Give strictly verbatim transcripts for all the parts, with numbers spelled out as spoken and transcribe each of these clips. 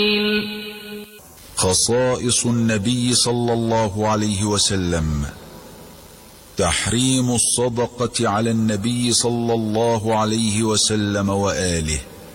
خصائص النبي صلى الله عليه وسلم: تحريم الصدقة على النبي صلى الله عليه وسلم وآله.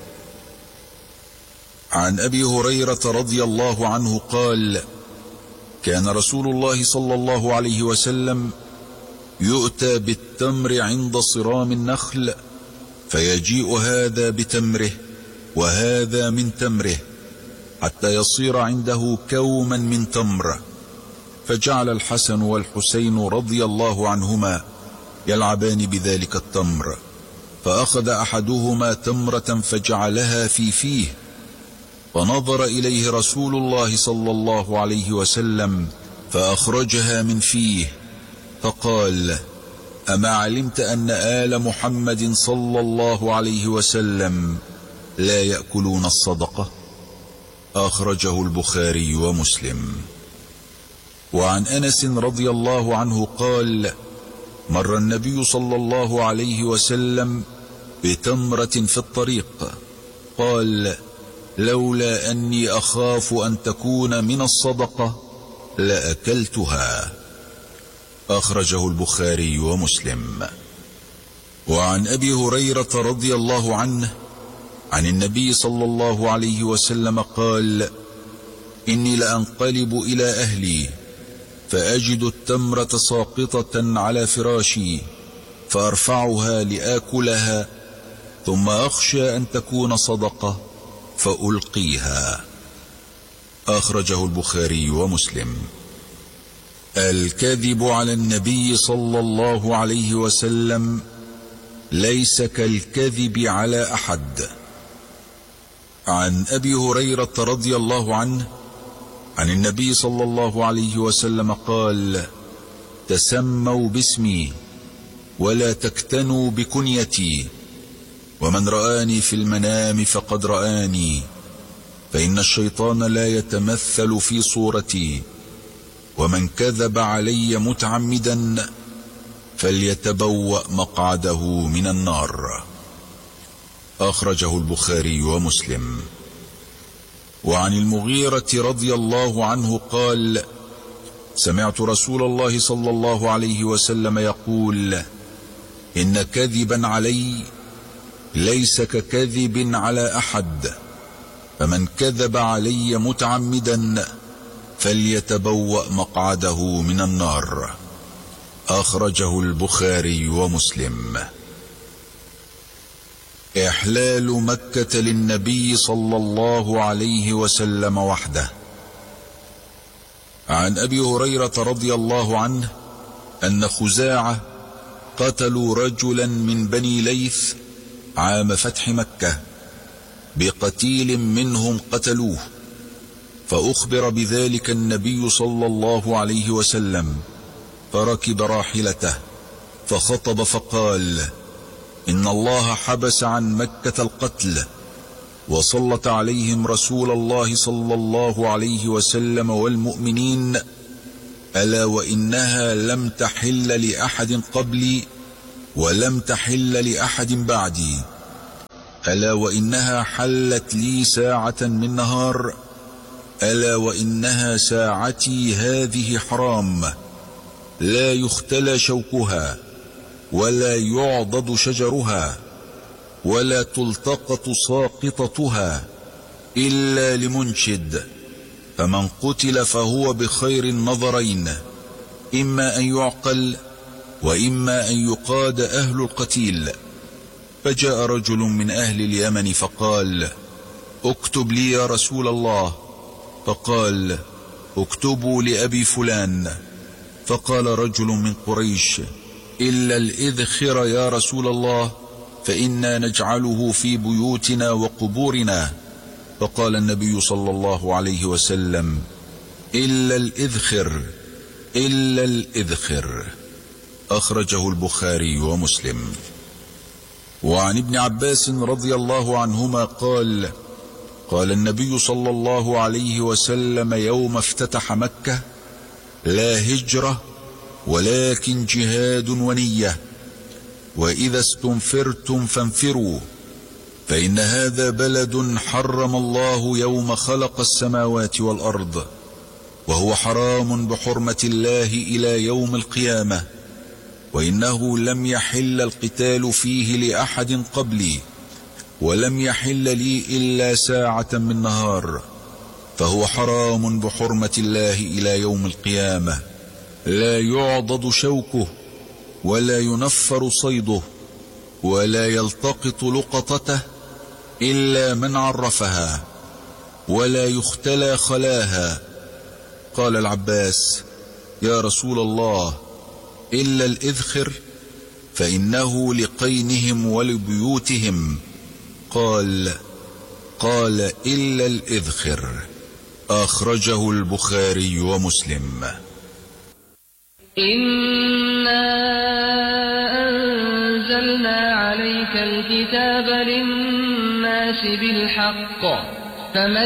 عن أبي هريرة رضي الله عنه قال: كان رسول الله صلى الله عليه وسلم يؤتى بالتمر عند صرام النخل، فيجيء هذا بتمره وهذا من تمره، حتى يصير عنده كوما من تمر، فجعل الحسن والحسين رضي الله عنهما يلعبان بذلك التمر، فأخذ أحدهما تمرة فجعلها في فيه، فنظر إليه رسول الله صلى الله عليه وسلم فأخرجها من فيه، فقال: أما علمت أن آل محمد صلى الله عليه وسلم لا يأكلون الصدقة؟ أخرجه البخاري ومسلم. وعن أنس رضي الله عنه قال: مر النبي صلى الله عليه وسلم بتمرة في الطريق، قال: لولا أني أخاف أن تكون من الصدقة لأكلتها. أخرجه البخاري ومسلم. وعن أبي هريرة رضي الله عنه عن النبي صلى الله عليه وسلم قال: إني لأنقلب إلى أهلي فأجد التمرة ساقطة على فراشي، فأرفعها لآكلها، ثم أخشى أن تكون صدقة فألقيها. أخرجه البخاري ومسلم. الكذب على النبي صلى الله عليه وسلم ليس كالكذب على أحد. عن أبي هريرة رضي الله عنه عن النبي صلى الله عليه وسلم قال: تسموا باسمي ولا تكتنوا بكنيتي، ومن رآني في المنام فقد رآني، فإن الشيطان لا يتمثل في صورتي، ومن كذب علي متعمدا فليتبوأ مقعده من النار. أخرجه البخاري ومسلم. وعن المغيرة رضي الله عنه قال: سمعت رسول الله صلى الله عليه وسلم يقول: إن كذبا علي ليس ككذب على أحد، فمن كذب علي متعمدا فليتبوأ مقعده من النار. أخرجه البخاري ومسلم. إحلال مكة للنبي صلى الله عليه وسلم وحده. عن أبي هريرة رضي الله عنه أن خزاعة قتلوا رجلا من بني ليث عام فتح مكة، بقتيل منهم قتلوه، فأخبر بذلك النبي صلى الله عليه وسلم، فركب راحلته فخطب فقال: إن الله حبس عن مكة القتل، وسلط عليهم رسول الله صلى الله عليه وسلم والمؤمنين، ألا وإنها لم تحل لأحد قبلي ولم تحل لأحد بعدي، ألا وإنها حلت لي ساعة من نهار، ألا وإنها ساعتي هذه حرام، لا يختلى شوكها ولا يعضد شجرها ولا تلتقط ساقطتها إلا لمنشد، فمن قتل فهو بخير النظرين، إما أن يعقل وإما أن يقاد أهل القتيل. فجاء رجل من أهل اليمن فقال: اكتب لي يا رسول الله. فقال: اكتبوا لأبي فلان. فقال رجل من قريش: إلا الإذخر يا رسول الله، فإنا نجعله في بيوتنا وقبورنا. فقال النبي صلى الله عليه وسلم: إلا الإذخر إلا الإذخر. أخرجه البخاري ومسلم. وعن ابن عباس رضي الله عنهما قال: قال النبي صلى الله عليه وسلم يوم افتتح مكة: لا هجرة ولكن جهاد ونية، وإذا استنفرتم فانفروا، فإن هذا بلد حرم الله يوم خلق السماوات والأرض، وهو حرام بحرمة الله إلى يوم القيامة، وإنه لم يحل القتال فيه لأحد قبلي، ولم يحل لي إلا ساعة من نهار، فهو حرام بحرمة الله إلى يوم القيامة، لا يعضد شوكه، ولا ينفر صيده، ولا يلتقط لقطته إلا من عرفها، ولا يختلى خلاها. قال العباس: يا رسول الله، إلا الإذخر، فإنه لقينهم ولبيوتهم. قال قال إلا الإذخر. أخرجه البخاري ومسلم. إنا أنزلنا عليك الكتاب للناس بالحق، فمن